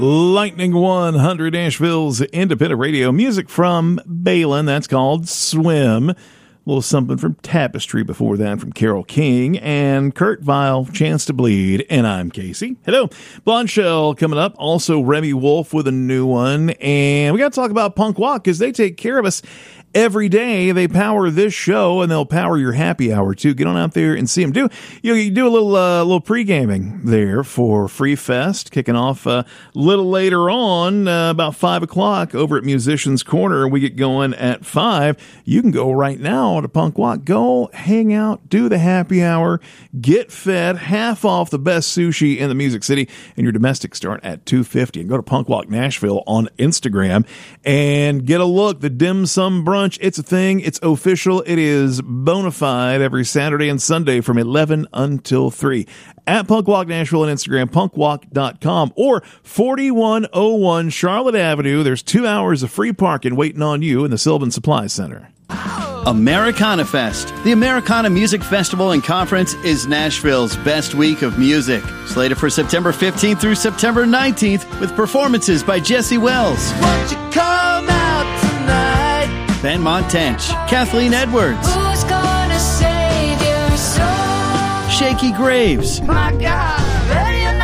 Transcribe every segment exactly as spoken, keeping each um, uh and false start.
Lightning one hundred, Nashville's independent radio. Music from Balin, that's called Swim. A little something from Tapestry before that from Carole King. And Kurt Vile, Chance to Bleed. And I'm Casey. Hello. Blonde Shell coming up. Also Remy Wolf with a new one. And we got to talk about Punk Walk because they take care of us every day. They power this show, and they'll power your happy hour too. Get on out there and see them. Do you, know, you do a little uh, little pre-gaming there for Free Fest, kicking off a little later on, uh, about five o'clock over at Musicians Corner. We get going at five. You can go right now to Punk Walk. Go hang out, do the happy hour, get fed, half off the best sushi in the Music City, and your domestic start at two fifty. And go to Punk Walk Nashville on Instagram and get a look. The dim sum brunch. It's a thing. It's official. It is bona fide every Saturday and Sunday from eleven until three. At Punk Walk Nashville on Instagram, punkwalk dot com, or forty-one oh one Charlotte Avenue. There's two hours of free parking waiting on you in the Sylvan Supply Center. Americana Fest. The Americana Music Festival and Conference is Nashville's best week of music. Slated for September fifteenth through September nineteenth with performances by Jesse Wells, Won't you come out tonight? Ben Montench, Kathleen Edwards, Who's gonna save your soul? Shaky Graves, My God, ready or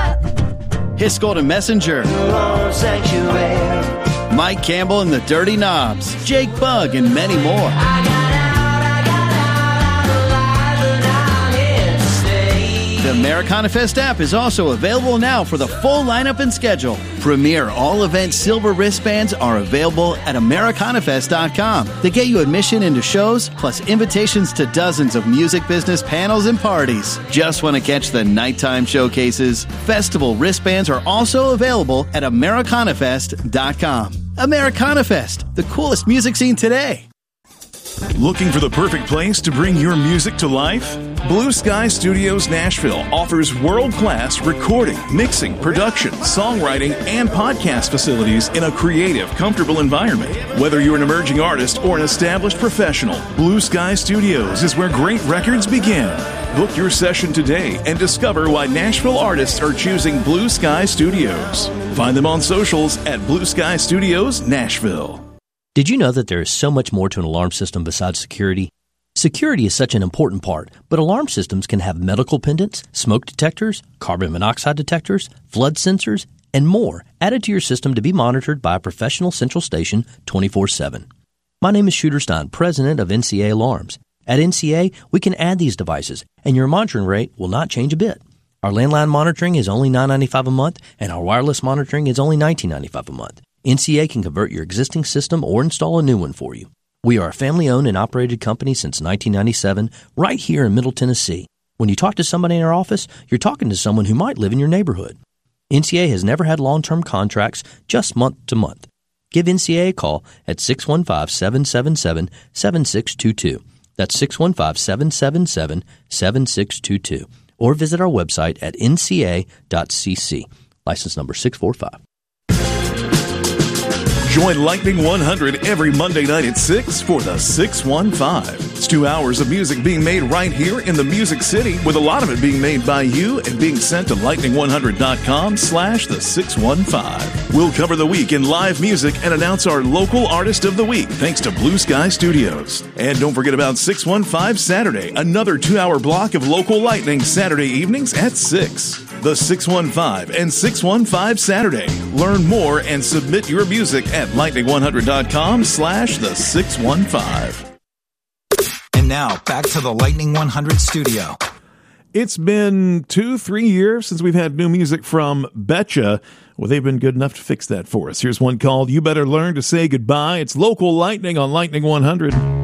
not, Hiscold and Messenger, Lord sanctuary. Mike Campbell and the Dirty Knobs, Jake Bugg, and many more. I got out, I got out, alive, and I'm here to stay. The Americana Fest app is also available now for the full lineup and schedule. Premier all-event silver wristbands are available at americana fest dot com. They get you admission into shows, plus invitations to dozens of music business panels and parties. Just want to catch the nighttime showcases? Festival wristbands are also available at americana fest dot com. Americana Fest, the coolest music scene today. Looking for the perfect place to bring your music to life? Blue Sky Studios Nashville offers world-class recording, mixing, production, songwriting, and podcast facilities in a creative, comfortable environment. Whether you're an emerging artist or an established professional, Blue Sky Studios is where great records begin. Book your session today and discover why Nashville artists are choosing Blue Sky Studios. Find them on socials at Blue Sky Studios Nashville. Did you know that there is so much more to an alarm system besides security? Security is such an important part, but alarm systems can have medical pendants, smoke detectors, carbon monoxide detectors, flood sensors, and more added to your system to be monitored by a professional central station twenty-four seven. My name is Shooter Stein, president of N C A Alarms. At N C A, we can add these devices, and your monitoring rate will not change a bit. Our landline monitoring is only nine dollars and ninety-five cents a month, and our wireless monitoring is only nineteen dollars and ninety-five cents a month. N C A can convert your existing system or install a new one for you. We are a family-owned and operated company since nineteen ninety-seven, right here in Middle Tennessee. When you talk to somebody in our office, you're talking to someone who might live in your neighborhood. N C A has never had long-term contracts, just month to month. Give N C A a call at six one five, seven seven seven, seven six two two. That's six one five, seven seven seven, seven six two two. Or visit our website at n c a dot c c. License number six four five. Join Lightning one hundred every Monday night at six for the six one five. It's two hours of music being made right here in the Music City, with a lot of it being made by you and being sent to lightning one hundred dot com slash the six one five. We'll cover the week in live music and announce our local artist of the week, thanks to Blue Sky Studios. And don't forget about six one five Saturday, another two-hour block of local lightning Saturday evenings at six. The six one five and six one five Saturday. Learn more and submit your music at lightning one hundred dot com slash the six one five. And now, back to the Lightning one hundred studio. It's been two, three years since we've had new music from Betcha. Well, they've been good enough to fix that for us. Here's one called You Better Learn to Say Goodbye. It's local lightning on Lightning one hundred.